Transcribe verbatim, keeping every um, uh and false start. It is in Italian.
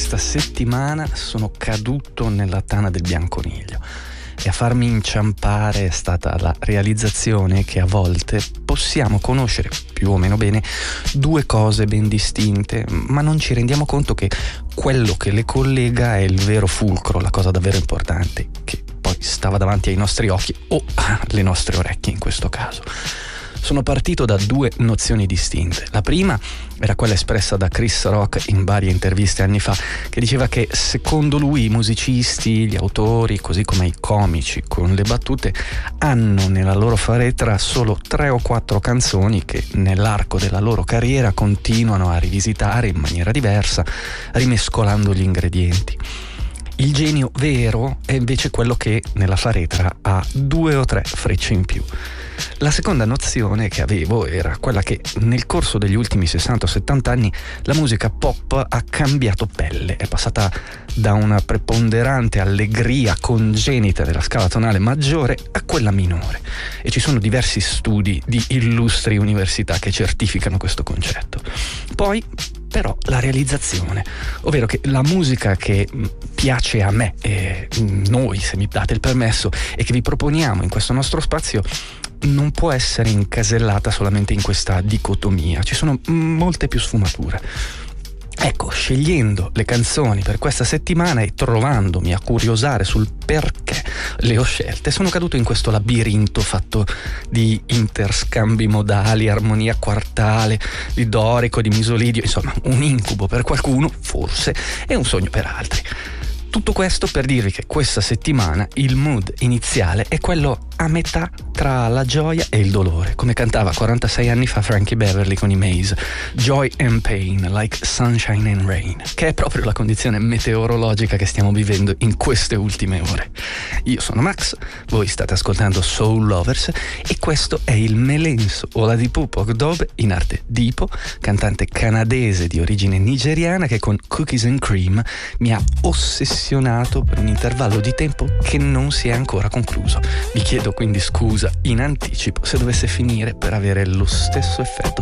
questa settimana sono caduto nella tana del bianconiglio e a farmi inciampare è stata la realizzazione che a volte possiamo conoscere più o meno bene due cose ben distinte, ma non ci rendiamo conto che quello che le collega è il vero fulcro, la cosa davvero importante, che poi stava davanti ai nostri occhi o alle nostre orecchie in questo caso. Sono partito da due nozioni distinte. La prima era quella espressa da Chris Rock in varie interviste anni fa, che diceva che secondo lui i musicisti, gli autori, così come i comici con le battute, hanno nella loro faretra solo tre o quattro canzoni che nell'arco della loro carriera continuano a rivisitare in maniera diversa, rimescolando gli ingredienti. Il genio vero è invece quello che nella faretra ha due o tre frecce in più. La seconda nozione che avevo era quella che nel corso degli ultimi sessanta o settanta anni la musica pop ha cambiato pelle, è passata da una preponderante allegria congenita della scala tonale maggiore a quella minore, e ci sono diversi studi di illustri università che certificano questo concetto. Poi però la realizzazione, ovvero che la musica che piace a me e noi, se mi date il permesso, e che vi proponiamo in questo nostro spazio, non può essere incasellata solamente in questa dicotomia, ci sono molte più sfumature. Ecco, scegliendo le canzoni per questa settimana e trovandomi a curiosare sul perché le ho scelte, sono caduto in questo labirinto fatto di interscambi modali, armonia quartale, di dorico, di misolidio, insomma un incubo per qualcuno, forse, e un sogno per altri. Tutto questo per dirvi che questa settimana il mood iniziale è quello a metà tra la gioia e il dolore, come cantava quarantasei anni fa Frankie Beverly con i Maze, Joy and Pain, like sunshine and rain, che è proprio la condizione meteorologica che stiamo vivendo in queste ultime ore. Io sono Max, voi state ascoltando Soul Lovers e questo è il Melenso Oladipo Ogdobe, in arte Dipo, cantante canadese di origine nigeriana che con Cookies and Cream mi ha ossessionato per un intervallo di tempo che non si è ancora concluso. Vi chiedo quindi scusa in anticipo se dovesse finire per avere lo stesso effetto